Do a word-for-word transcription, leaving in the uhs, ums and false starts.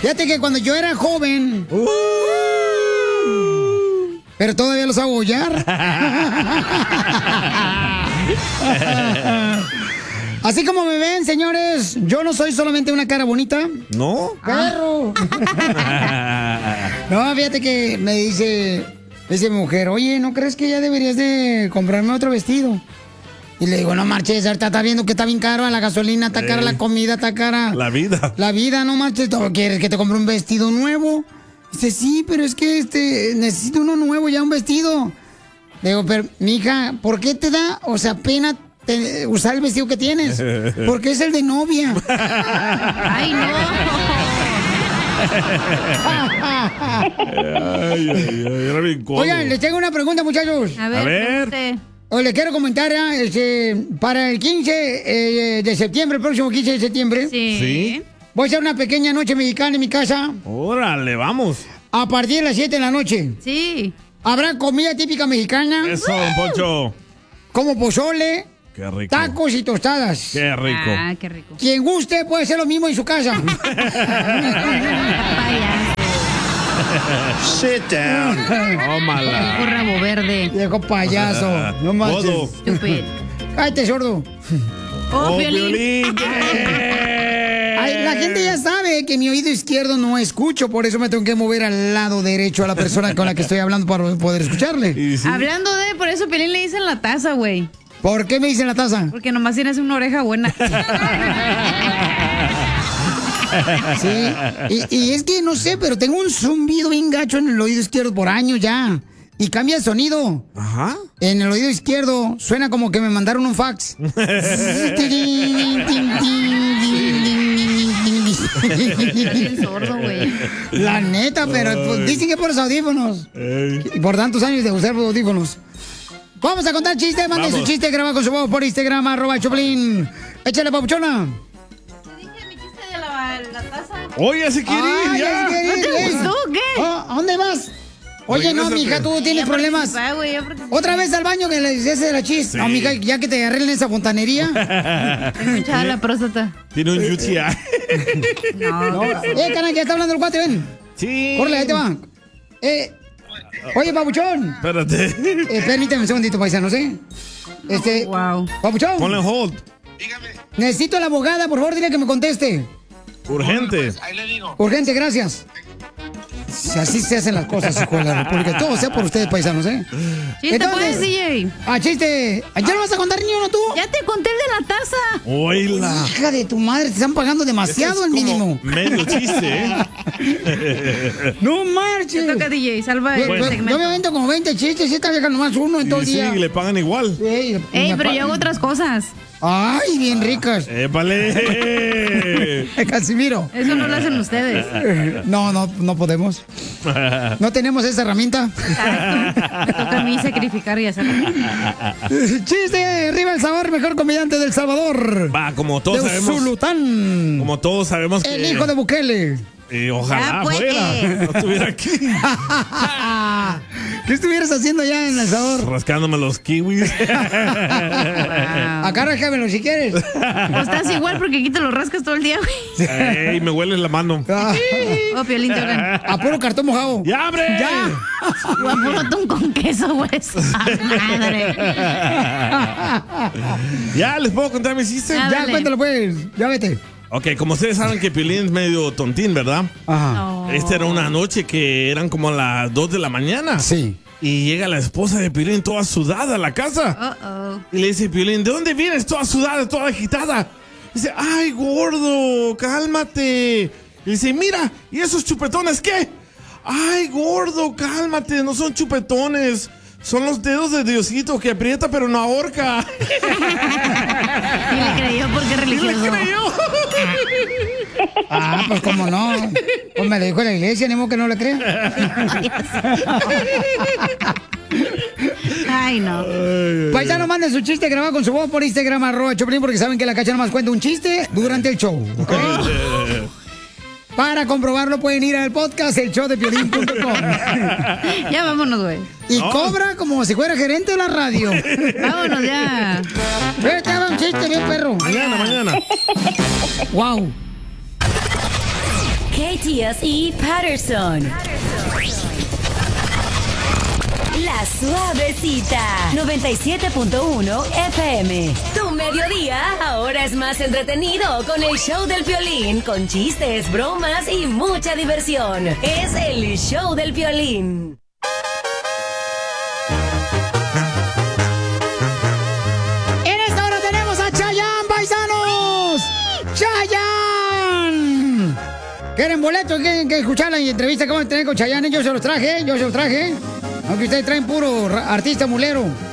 Fíjate que cuando yo era joven... Uh, pero todavía los hago hollar. Así como me ven, señores, yo no soy solamente una cara bonita. ¿No? ¡Perro! No, fíjate que me dice, me dice mi mujer, oye, ¿no crees que ya deberías de comprarme otro vestido? Y le digo, no marches, ahorita está viendo que está bien caro la gasolina, está cara la comida, está cara... La vida. La vida, no marches, ¿quieres que te compre un vestido nuevo? Dice, sí, pero es que este necesito uno nuevo, ya un vestido. Le digo, pero, mija, ¿por qué te da, o sea, pena te, usar el vestido que tienes? Porque es el de novia. ¡Ay, no! Ay, ay, ay, era bien cómodo. Oigan, les tengo una pregunta, muchachos. A ver, A ver. pregunte. O les quiero comentar, ¿eh? este, para el quince eh, de septiembre, el próximo quince de septiembre, Sí. Sí. voy a hacer una pequeña noche mexicana en mi casa Órale, vamos. a partir de las siete de la noche. Sí. Habrá comida típica mexicana, Eso, don Poncho. como pozole, Qué rico. tacos y tostadas. Qué rico. Ah, qué rico. Quien guste puede hacer lo mismo en su casa. Payaso. Sit down. Tómala. Viejo rabo verde. Viejo payaso. No manches. Modo. Stupid. Cállate, sordo. Oh, Oh, Piolín. Piolín. Ay, la gente ya sabe que mi oído izquierdo no escucho, por eso me tengo que mover al lado derecho a la persona con la que estoy hablando para poder escucharle. Y sí. Hablando de, por eso Piolín le dicen la taza, güey. ¿Por qué me dicen la taza? Porque nomás tienes una oreja buena. Sí, y, y es que no sé, pero tengo un zumbido bien gacho en el oído izquierdo por años ya. Y cambia el sonido. Ajá. En el oído izquierdo suena como que me mandaron un fax. Bien sordo, güey. La neta, pero pues, dicen que por los audífonos. Ey. Y por tantos años de usar audífonos. Vamos a contar chistes. Manden su Vamos. chiste grabado con su voz por Instagram, arroba Choplin. Échale, papuchona. Dije mi chiste de la, la taza. Oye, si quieres, Ay, ya. ay, ¿No te ay, gustó o qué? Oh, ¿a dónde vas? Oye, no, Regrésate. mija, tú tienes problemas. Ah, güey, ya participé. Otra vez al baño que le dices de la chis. Sí. No, mija, ya que te arreglen esa fontanería. Tengo hinchada la próstata. Tiene un U T I. No. Eh, canal, que está hablando el cuate, ven. Sí. Córrele, ahí te va. Eh, oye, papuchón. Espérate. Eh, permíteme un segundito, paisanos, ¿eh? Este, Wow. papuchón. Ponle en hold. Necesito a la abogada, por favor, dile que me conteste. Urgente. Urgente, gracias. Si así se hacen las cosas, hijo de la República. Todo sea por ustedes, paisanos, ¿eh? Chiste, Entonces- pues, D J. Ah, chiste. ¿Ya no vas a contar ni uno tú? Ya te conté el de la taza. Oíla. Hija de tu madre, te están pagando demasiado el Ese es como mínimo. medio chiste, ¿eh? No marches. Te toca, D J. Salva Yo, el yo- segmento. yo me avento como veinte chistes y esta vieja nomás uno en todo Y el sí, día. le pagan igual. Ey, Ey, me pero pa- yo hago otras cosas. Ay, bien ricas. ¡Épale! Casimiro. Eso no lo hacen ustedes. No, no, no podemos. No tenemos esa herramienta. Exacto. Me toca a mí sacrificar y hacerlo. Chiste, arriba el sabor, mejor comediante del Salvador. Va, como todos de sabemos. Zulután. Como todos sabemos que. El hijo de Bukele. Eh, ojalá Ya, pues. fuera. No estuviera aquí. ¿Qué estuvieras haciendo allá en El Salvador? Rascándome los kiwis. Acá rascámelo si quieres. Pues estás igual porque aquí te lo rascas todo el día, güey. Ey, me huele la mano. Ah, Oh, Piolín, te hablan. a puro cartón mojado. ¡Ya, abre! ¡Ya! O a puro atún con queso, güey. ¡Ah, madre! ¿Ya les puedo contar mis chistes? Ya, Ya, dale. cuéntalo pues. Ya vete. Ok, como ustedes saben que Piolín es medio tontín, ¿verdad? Ajá. No. Esta era una noche que eran como las dos de la mañana. Sí. Y llega la esposa de Piolín toda sudada a la casa. Uh-oh. Y le dice Piolín, ¿de dónde vienes toda sudada, toda agitada? Dice, ay, gordo, cálmate. Y dice, mira, ¿y esos chupetones qué? Ay, gordo, cálmate, no son chupetones. Son los dedos de Diosito que aprieta pero no ahorca. Y le creyó porque es Y le religioso. creyó. Ah, pues cómo no. Pues me lo dijo la iglesia, ni modo que no le crea. Ay, no. Paisano, manden su chiste grabado con su voz por Instagram, arroba Choplin, porque saben que la Cacha nomás cuenta un chiste durante el show. ¿Ok? Para comprobarlo pueden ir al podcast el show de piolín punto com. Ya vámonos, güey. Y No. cobra como si fuera gerente de la radio. Vámonos ya. Ve, te haga un chiste bien, perro. Mañana, mañana. Wow. Katy y Patterson. La Suavecita, noventa y siete punto uno F M. Tu mediodía ahora es más entretenido con el show del Piolín, con chistes, bromas y mucha diversión. Es el show del Piolín. En esta hora tenemos a Chayanne, paisanos. ¡Chayanne! ¿Quieren boletos? ¿Quieren que escuchar la entrevista que vamos a tener con Chayanne? Yo se los traje, yo se los traje. Aunque ustedes traen puro artista mulero.